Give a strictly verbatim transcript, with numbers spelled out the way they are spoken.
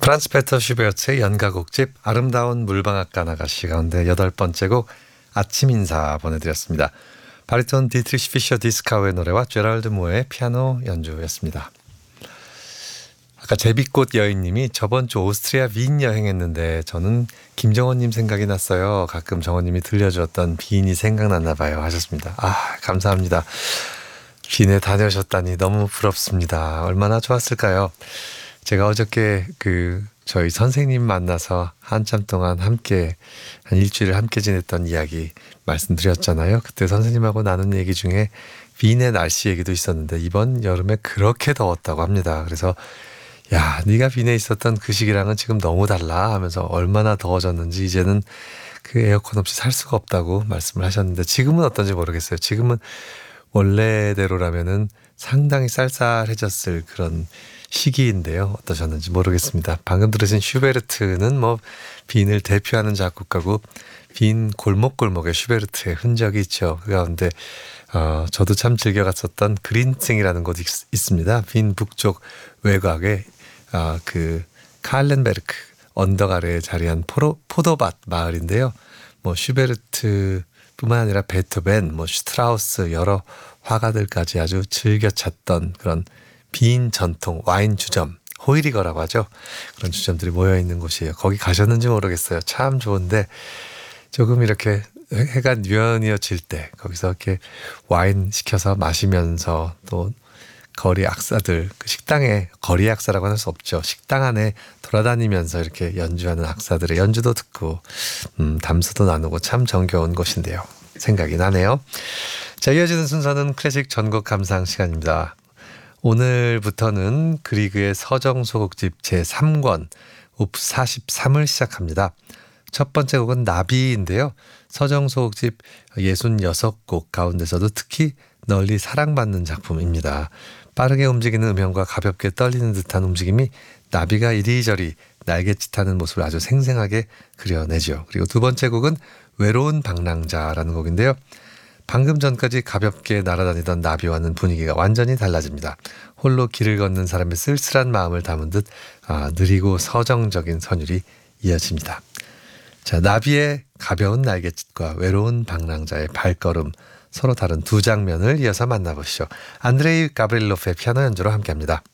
프란츠 페터 슈베르트의 연가곡집 아름다운 물방앗간 아가씨 가운데 여덟 번째 곡 아침 인사 보내드렸습니다. 바리톤 디트리시 피셔 디스카우의 노래와 제랄드 무어의 피아노 연주였습니다. 아까 제비꽃 여인님이 저번 주 오스트리아 빈 여행했는데 저는 김정원님 생각이 났어요. 가끔 정원님이 들려주었던 빈이 생각났나 봐요 하셨습니다. 아, 감사합니다. 빈에 다녀오셨다니 너무 부럽습니다. 얼마나 좋았을까요? 제가 어저께 그 저희 선생님 만나서 한참 동안 함께 한 일주일을 함께 지냈던 이야기 말씀드렸잖아요. 그때 선생님하고 나눈 얘기 중에 빈의 날씨 얘기도 있었는데 이번 여름에 그렇게 더웠다고 합니다. 그래서 야, 네가 빈에 있었던 그 시기랑은 지금 너무 달라 하면서 얼마나 더워졌는지 이제는 그 에어컨 없이 살 수가 없다고 말씀을 하셨는데 지금은 어떤지 모르겠어요. 지금은 원래대로라면은 상당히 쌀쌀해졌을 그런 시기인데요. 어떠셨는지 모르겠습니다. 방금 들으신 슈베르트는 뭐 빈을 대표하는 작곡가고 빈 골목골목에 슈베르트의 흔적이 있죠. 그 가운데 어, 저도 참 즐겨 갔었던 그린층이라는 곳이 있, 있습니다. 빈 북쪽 외곽에 어, 그 칼렌베르크 언덕 아래에 자리한 포로, 포도밭 마을인데요. 뭐 슈베르트뿐만 아니라 베토벤, 뭐 슈트라우스 여러 화가들까지 아주 즐겨 찾던 그런 빈 전통 와인 주점, 호이리거라고 하죠. 그런 주점들이 모여있는 곳이에요. 거기 가셨는지 모르겠어요. 참 좋은데 조금 이렇게 해가 뉘어뉘어질 때 거기서 이렇게 와인 시켜서 마시면서 또 거리 악사들, 그 식당에 거리 악사라고 할 수 없죠. 식당 안에 돌아다니면서 이렇게 연주하는 악사들의 연주도 듣고 음, 담소도 나누고 참 정겨운 곳인데요. 생각이 나네요. 자, 이어지는 순서는 클래식 전곡 감상 시간입니다. 오늘부터는 그리그의 서정소곡집 제삼 권 옵스 사십삼을 시작합니다. 첫 번째 곡은 나비인데요. 서정소곡집 육십육 곡 가운데서도 특히 널리 사랑받는 작품입니다. 빠르게 움직이는 음향과 가볍게 떨리는 듯한 움직임이 나비가 이리저리 날갯짓하는 모습을 아주 생생하게 그려내죠. 그리고 두 번째 곡은 외로운 방랑자라는 곡인데요. 방금 전까지 가볍게 날아다니던 나비와는 분위기가 완전히 달라집니다. 홀로 길을 걷는 사람의 쓸쓸한 마음을 담은 듯 아, 느리고 서정적인 선율이 이어집니다. 자, 나비의 가벼운 날갯짓과 외로운 방랑자의 발걸음, 서로 다른 두 장면을 이어서 만나보시죠. 안드레이 가브릴로프의 피아노 연주로 함께합니다.